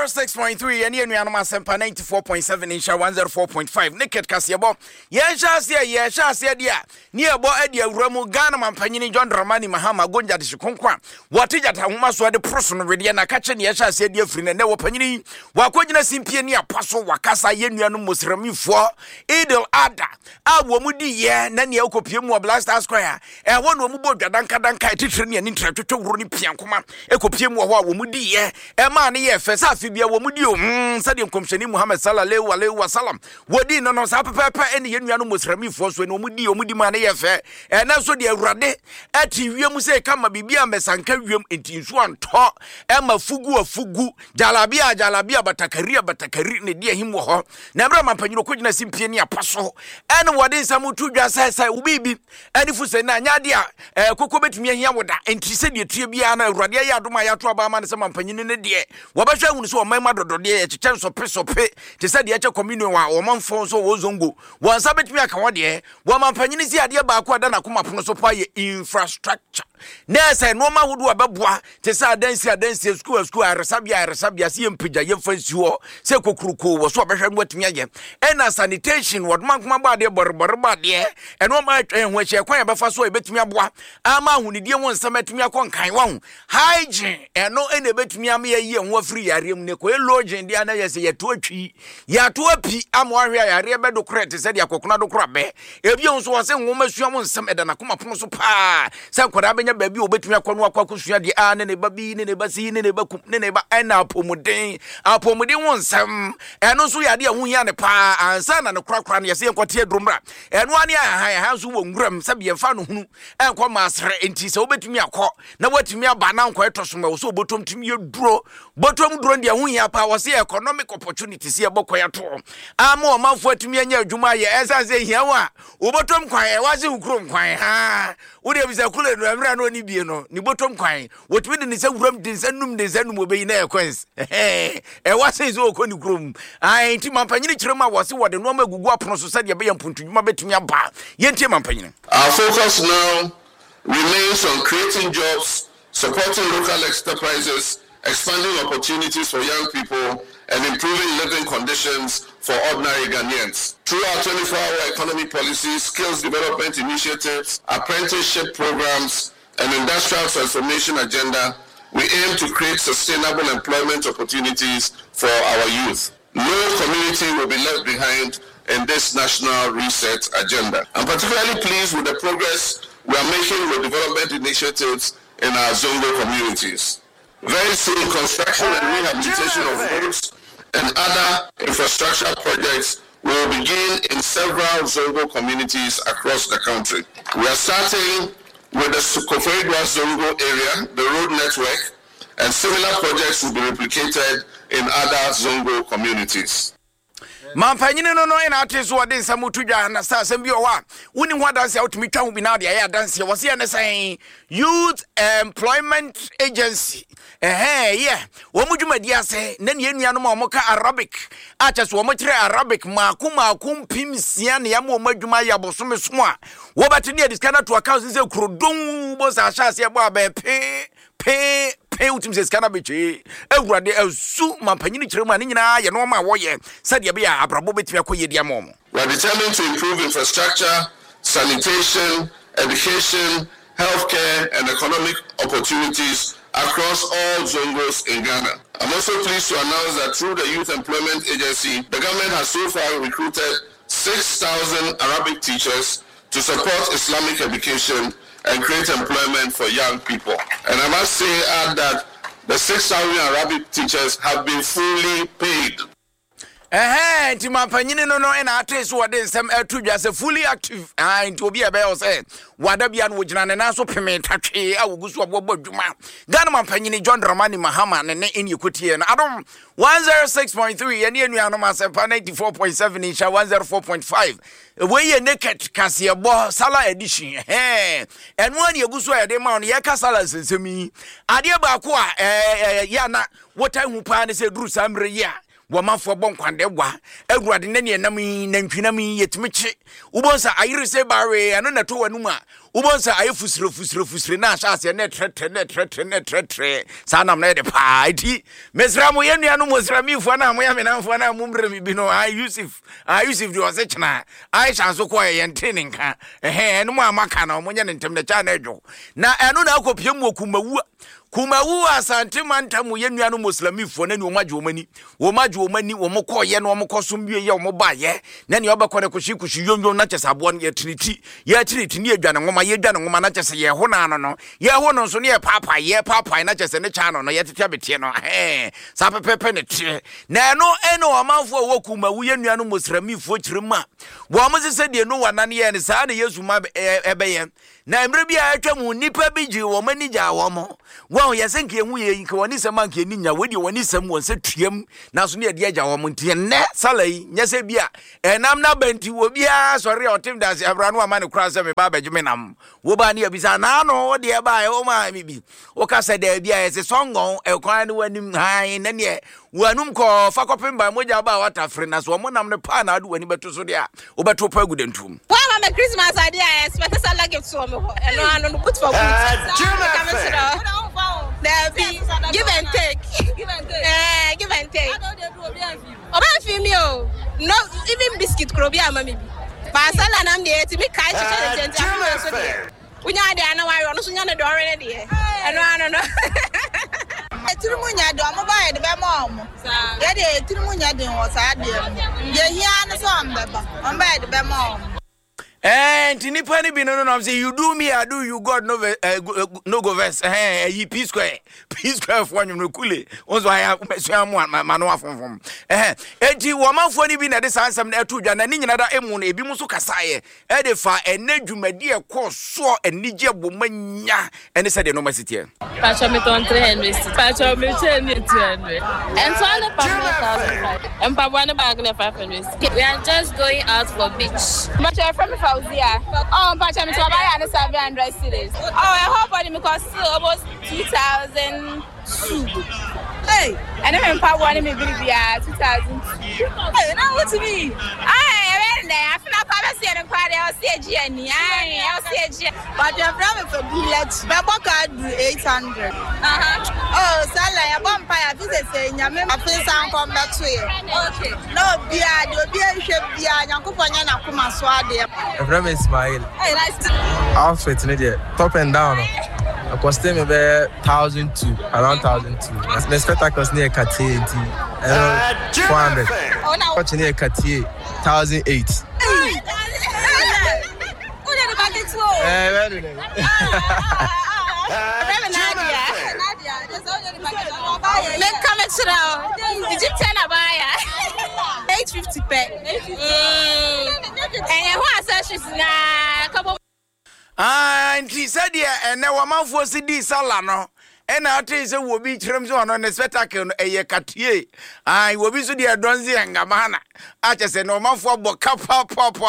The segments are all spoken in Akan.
106.3 and Yanuanama Sempa 94.7 Insha 104.5 Naked Kasiabo. Yasha dia near Bo Edia Ramo Ghana Mampani John Dramani Mahama Gonja de Shikonkwa. What is that Humaswa the person Rediana Kachan Yasha said dear friend and never penny. Wakojina Simpiania Paso Wakasa Yanuanu Musrami for Edel Ada. Womudi ye Nani Okopium Blast Square. And one Womubo Danka teaching and interest to Runi Piankuma Ekopium Womudi ye. Emani ye fesa fibia womudio sadium komsheni Muhammad sallallahu alaihi wasallam wodi no sa papa ene yenuanu musrami fo so ne omudi ma ne ye fe na so de awurade ati wiem se kama bibia mesanka wiem entinsu anto ema fugu jalabia batakari ne de him wo ho na bra mampanyiro kogina simpie ne apaso ene wodi nsamutu dwa sai ubibi ene fu se na nyade a kokko betumi ahia woda enti se de tue bia na awurade ya adoma ya to aba ma ne se mampanyino ne de wabahwa hunu so omema dodode ye kyekye sope te se de eche communion wa o manfo so wo zongo wansa betumi aka wode wo mampanyini si ade ba ko ada na koma pono so pa ye infrastructure nese no ma hudu ababua te se adansi school aresabia si empija ye fansi ho se kokuruko wo so obahwa mwatumi aye ena sanitation wod mankoma ba de borbor ba de eno ma atwen ho hye kwan abafa so ebetumi aboa ama hunidie won sametumi akonkan wa hu hygiene eno ene betumi am ye ho free yare mu ne ko elogen dia na yese ye to atwi ya to api amwahwe yare be do korete se dia kokona do korabe ebi nso wo se nwoma suam nsem eda na koma pono so pa se kwada benya baabi obetumi akono akwakusua de ne babi ne basi ne bakum ne ba ana apomuden won nsem eno so yade ho hia ne pa ansa na ne korakora ne yese enkote adromra eno ane ha so wo nguram se be fa no hunu enko masre enti se obetumi akọ na watumi aba na enko etosoma wo so obotom tumi yeduro botom duro ndia ho hia pa wo se economic opportunities ye bokoya to ama o manfo atumi anya adwuma ye esanse hia wa obotom kwan wa se ukrom kwan ha wo de bisa kule no amra no ni bie no ni botom kwan wotumi de ni se wuram de sanum obeyi na ekwens wa se zo okoni krom ai nti mampanyini kirema wo se wode no ma gugu apono so se de be yampuntudwuma betumi aba ye ntie mampanyini. Our focus now remains on creating jobs, supporting local enterprises, expanding opportunities for young people, and improving living conditions for ordinary Ghanaians. Through our 24-hour economy policies, skills development initiatives, apprenticeship programs, and industrial transformation agenda, we aim to create sustainable employment opportunities for our youth. No community will be left behind in this national reset agenda. I'm particularly pleased with the progress we are making with development initiatives in our Zongo communities. Very soon, construction and rehabilitation of roads and other infrastructure projects will begin in several Zongo communities across the country. We are starting with the Koforidua Zongo area, the road network, and similar projects will be replicated in other Zongo communities. Mampanyini no ina ateso wade nsamutu dwa na sa asem bi owa woni ho adanse awtumi twa ho bi na de aye adanse wo se ne san Youth Employment Agency yeah wo mudwumadi ase na ne enuanom a moka Arabic acheso wo mokire Arabic makum pimsia ne yam wo madwuma ya bosome so a wo batene ediskana to account se krodon bo sa hyase bo abepe utim se skana beche ewurade asu mampanyini kirema ne nyina ye no ma wo ye sade be ya abrabo betimi akoye dia mom. We are determined to improve infrastructure, sanitation, education, healthcare, and economic opportunities across all Zongos in Ghana. I'm also pleased to announce that through the Youth Employment Agency, the government has so far recruited 6,000 Arabic teachers to support Islamic education and create employment for young people. And I must say that the 6,000 Arabic teachers have been fully paid. Nti mampanyini no ina ateso wade nsem atudwa se fully active nti obi ebe o se wada bia no wogina ne na so peme tatwe awugusu obobɔ dwuma Ghana mampanyini John Dramani Mahama ne eni ekotie no adom 106.3 ye ne anuanom asepa 94.7 insha 104.5 we ye naked Kasiabo sala edition eno ani egusu ayede ma on ye kasala sensemi ade ba ko a ya na wota hu pa ne se duru samre ya wamafo bonkwande bwa awurade ne ne nam nantwinam yetimichi ubonsa ayire se bare ano na to wanum a ubonsa ayefusire na ahase ne tre sanam na de pa iti mesra mo yenuanu mosramifo na mo yamenamfo na mumbre mi bi no Yusuf di osechna Aisha so ko yente nka eno mo amaka na mo nya ne ntem na cha na edwo na eno na akopiem wo kumawu asante mantamu yenuanu muslimifo na ni omaje omani omko ye na omko sombie ye omoba ye na ne obekọ ne kushi yonyo na chesabo ya trinity ni adwane ngoma ye dwane ngoma na chese ye ho na no ye ho no so ne papa na chese ne cha no ye tete betie no sa pepepe ne tie na no eno amanfo wo kumawu yenuanu muslimifo kirema wo amose de no wanane ye ne sa na Yesu ma ebeye na emre bia atwamu nipa bi ji wo mani ja wo mo wo yesenke ehu ye nke woni sema nke ni nya wedi woni sem won se tuam na so ne de agya wo mo ntie ne salai nyese bia enam na banti wo bia sori otim dase abra no amane kura se me ba bagime nam wo ba ne abisa na no wo de ba e o ma mi bi wo ka se da bia ye se songon e kwan ne wanim han ne ne wanum ko fakopem ba moja ba wata free na so mo nam ne pa na adu wani beto so de a wo beto pa gudentum wa ma Christmas idea expect say like it so me no put for good give and take give and take oba fi mi o no even biscuit kro bia ma mi bi ba sala na me ti mi kai che so de unya de ana wa no so nya ne do re ne de no Tirimunya do mo ba e de be mo ye de tirimunya de wo sa de ye hia no so mbeba mo ba e de be mo nipa ni bi no say you do me I do you God no go verse yi P square for nyum no kule onzo aya mesuam mano afomfom enti wo manfo ni bi na de sansam na atudwa na ni nyina da emu na ebi muso kasaye e de fa enadwumadi e koso enije bomanya ene se de no masitie pacho me ton 300 pacho me 200 and so on the 5,000 and pabwane bag na 500 we are just going out for beach but you're from Fauzia pacho me to buy an 700 cedis I hope body because almost 2002 hey and then pabwane me be 2002 hey now what to me I feel like I see an inquiry. I see a Jenny. I see a Jenny. But you're from for billet. Baboka do 800. Oh, Sala, a vampire visit saying, I feel some come back to you. Okay. No, beer, you'll be a ship, beer, and Kupana Kuma Swadi. My friend Ismail. Hey, nice to outfit in it, top and down. I cost me about 1,002, around 1,002. The spectacle near Cartier, 400. Oh, now what's near Cartier, 1,008. Egyptian abaya 850 pe and who accessories na couple nti sadia ene wamanfo sidi sala no ena ate se wo bi kirem so no ne spectacle no eye katie wo bi so de donzi ngamana ache se no manfo boka pa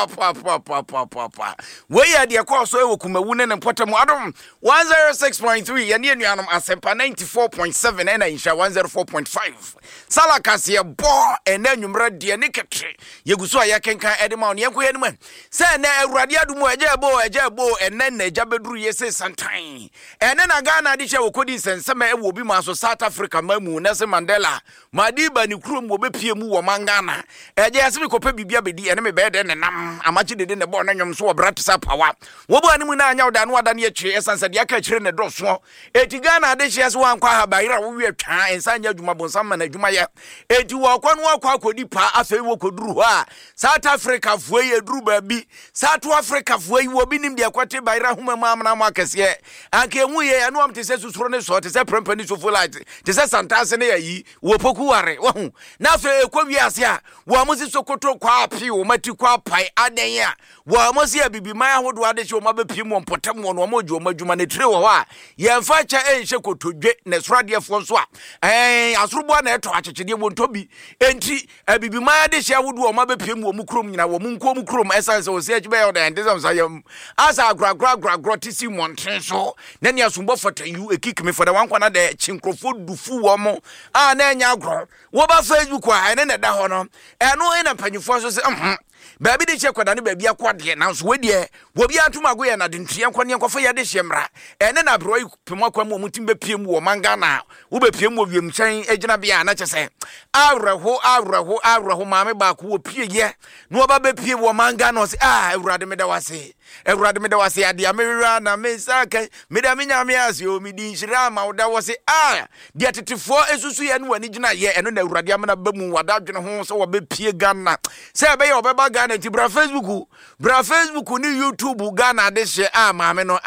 we ya de course e wo kumawu ne potamu adom 106.3 ye ne anuanom asempa 94.7 ena insha 104.5 sala kase bo ena nwumra de ne ketre yeguso aya kenkan edema on ye koye ne se na awurade adumu eje bo ena na eja beduru yese santan ena na Ghana de che wo kodi sensema e wo bi ma so South Africa mamu Nelson Mandela Madiba ni krom wo bepie mu wo mangana eje asemi kopa bibia bedi ene me bede ne nam amachi de ne bo na nwom so wo bratsa pawa wo bo animu na anya woda no wada ne etwe esanse de aka kire ne doso eti Ghana de hye so wankwa ha bayira wo wi twa ensanya adwuma bonsam ma na adwuma ye eti wo kwa no akwa akodi pa afei wo koduru ho a South Africa fuo ye duru ba bi South Africa fuo yi wo bi nim de akwate bayira huma ma amna ma kese anke hu ye anu am te se susuro ne so te se prempani so full light te se santase ne yayi wo poku ware wo na afei ekwa wi ase a wo amusi sokoto kwa api wo mati kwa pai aden a wo amusi abibima ahodo ade hye wo mabepie mu mpotam wo no moju wo madwuma ne tire wo a ye mfa cha enhye kotodwe ne sorade fo so a asorobo na eto akyekyede wo ntobi enti abibima ade hye ahodo wo mabepie mu wo mukrom nyina wo munko mukrom esanse wo se ajibe yo da ndezam sayam asa agra tisi monten so na ne asumbo fata yu ekikime for da wankwana de chinkrofo dufu wo mo a na enya agro wo ba Facebook a ene na da ho no eno ina panyifo so se baabi de che kwada ne baabi akwade nanso wedie wo bia atomago ye na de ntue nkwane nkofo ye de hyemra ene na bro pemo akwa mu mutim be piem wo manga na wo be piem wo wiem chan agina bia na chese awreho maame ba ko wo pie ye no ba be pie wo manga no se awurade me da wase ade amewira na mesaka me da menya me ase o mi di nhira ma wo da wase de tetefo esusu ye no wani gina ye eno na awurade amana ba mu wada adwene ho so wo be pie Ghana se be ye obeba Ghana ti bra Facebook ni YouTube Ghana de hye maame no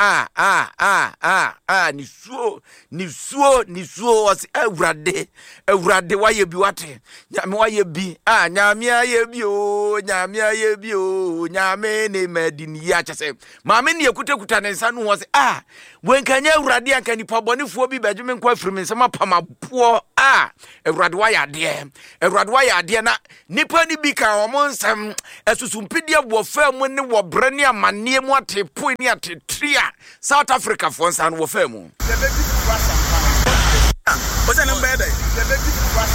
ni suo wase awurade waye bi wate nyame waye bi nyame aye bi o nyame ne madini ya chese maame ne yakutakuta ne nsa no wase wenkanya awurade anka nipa bonifuo bi badwume nkwa afiri nsema pamapo awurade waye ade na nipa ni bi ka omo nsam esusumpidi abo famu ne wo brane amane mu atepo ni atetria South Africa fo nsa no wo famu what's the number there the baby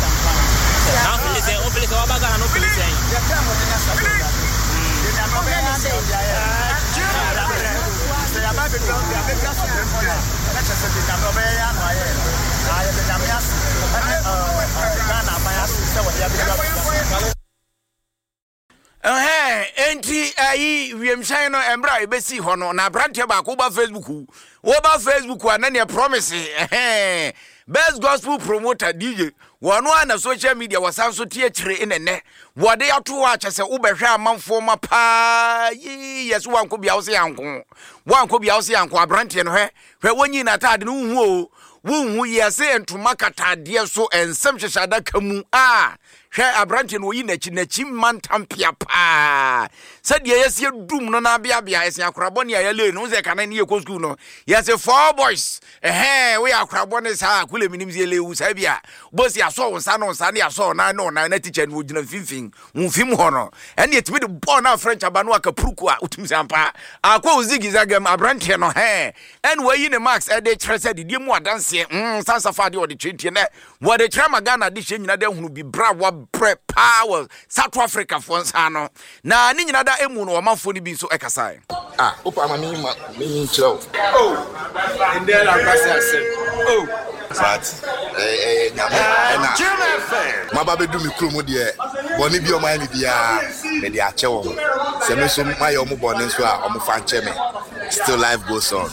enti ayi wiemshan no embra ebesi ho no na brante ba ko ba Facebook wo ba Facebook ana ne promise best gospel promoter DJ wano ana social media wasanso tie kire enene wode ato wa kyese ubehwe amanfo ma pa yesu wanko bia wo se yanko abrante no hwe wonyi na tade no hu o wonhu yese entuma katade so ensem hyehyada kamu hwe abrante no yi nachi mantampia pa sade yesi dum no na bia yesi akorabo ne ayale no ze kana ne yeko school no yesi 4 boys we akorabo ne sa akule minim ze lewu sa bia bosi aso wonsa no nsa ne aso na na teacher no gina finfin mfim ho no ene yetimi de ball na French abano akapuruku a utumsi ampa akwa uzigizagam abrante no ene we ne max e de kyerese de die mu adanse sansafa de o de twenti ne wo de kyerama Ghana de hye nyina de hunu bi bra wa power South Africa for nsano na ni nyina da emu no manfo ni bi so ekasai opa mami ma me nchiro ndé la kwase ase but na ma ba bedu mi kuro de boni bi o ma ni bia me de ache wo se me so ma yo mo boni so a o mo fa nche me still life goes on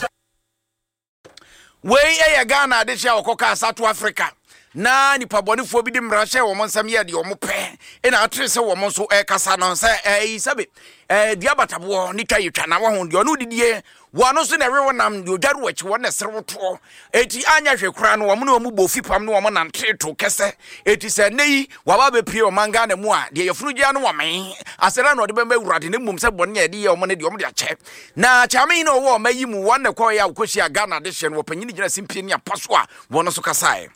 we Ghana de hye okoka South Africa na nipa bonifuo bi de mrahye wo monsam ye de wo pe ina atrese wo monso kasa no se sabe diabatabo ni twayetwa na wo ho de onu didie wano so na rewo nam de odwaru wachi wo na serewoto eti anya hwekura no wo na wo bofi pam no wo na nteto kese eti se nei waba be pie o manga na mu a de yefunu gya no wo men asera no de bemba wurade ne mum se bonni ye de ye wo ne de wo de ache na chame no wo mayi mu wo na kwa ya ukoshi a Ghana de hye no panyini gina simpie ni apaso a wo no so kasae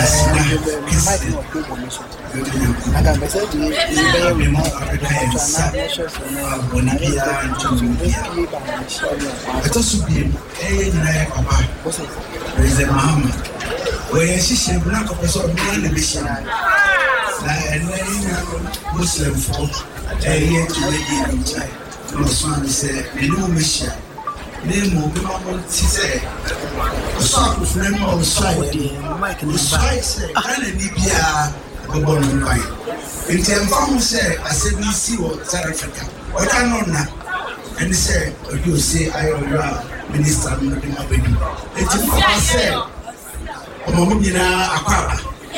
President Muhammad, where she said, "Black person, one mission." And Muslim folk, here to make it. Muslim said, "No mission." Name of the she said, "Stop with them on side." Mike and his said, "I need Bia, Bobon Mike." In terms of say, I said, "We see what South Africa." What I know now. And he said, you say, I am Minister of the Mabedi. It's a I said, Omomina Aquaba.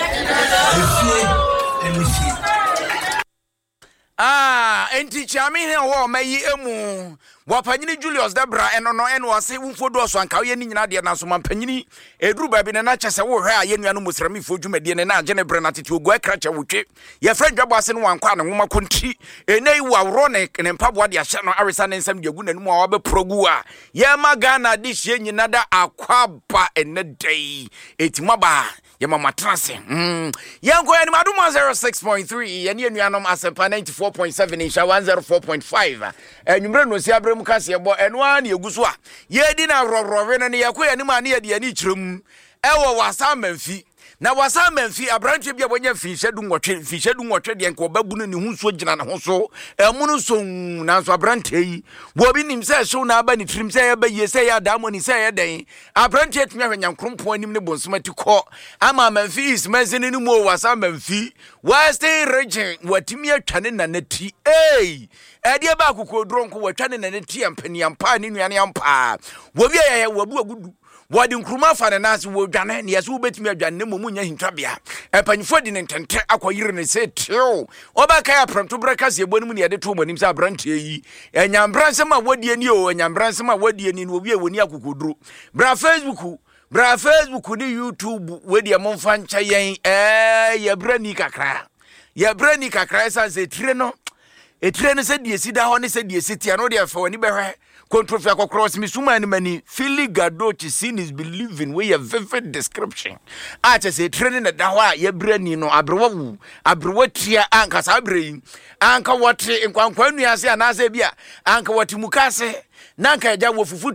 Enti chami he wo mayi emu wapanyini Julius Debra eno no eno ase wumfodo so anka ye ni nyina de na so mampanyini eduru ba bi ne na kyese wo hwe a ye nuanu musrami fo dwumade ne na agene bre na tete ogu akracha wotwe ye friend dwabo ase no wankwa ne nwoma konti enei wa woro ne mpabo de ahye no aresa ne nsam de agu nanum a wabe progu a ye ma Ghana de hye nyina da akwaba ene dai etimaba ye mama trance yanko ani madum 06.3 ye ne nuanom asempa 94.7 insha 104.5 enwumre no si abrem kase bo eno a na eguso a ye di na rorove ne yakoya ni ma na ye de ani kirem ɛwɔ wasa manfi na wasa manfi abrante bia bonya fihyɛdu nwɔtwe de nko babu no ne hu so gina ne ho so ɛmu so na so abrante yi bo bi nim sɛ so na aba ne trim sɛ ya ba yie sɛ ya da mo ni sɛ ya den abrante atumi ahwanyankrompo anim ne bonsomati kɔ ama manfi is mazini no mu wasa manfi western region watimi atwane na nati ɛdeɛ ba kokodro nko watwane na nati ampaniampa ne nuane ampa wo bi ya wabu agudu wadi nkruma fa ne nase wo dwane ne yeso betimi adwane ne momu nya hintwabea epanyfo di ne ntente akoyire ne se teo obaka ya pranto braka se ebonu mu ne yede to monim se abrante yi enyambranse ma wadie ni o enyambranse ma wadie ni no obi e woni akokodro bra Facebook ni YouTube wedi monfa ncha yen ya brani kakra san se tire no se die sida ho ne se die sitia no de afa woni behwe control cross me suma ni mani Philly Gadochi sin is believing we a vivid description acha say training na da ho a ya brani no abrewa tia anka sabre anka wote nkwankwa nuase anase bia anka wote mukase nanka eja wo fufu